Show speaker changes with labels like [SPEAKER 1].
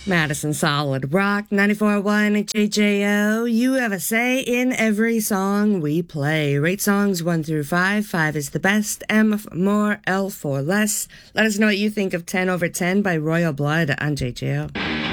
[SPEAKER 1] Madison Solid Rock 94.1 JJO. You have a say in every song we play. Rate songs 1 through 5. 5 is the best, M for more, L for less. Let us know what you think of 10 over 10 by Royal Blood on JJO.